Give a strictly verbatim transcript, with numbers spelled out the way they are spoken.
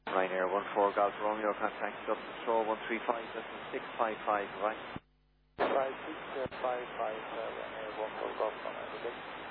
Ryanair one four Golf Romeo, contact Dublin Control one three five, that's six five five, right? five six five five, Ryanair one four Golf Romeo, okay.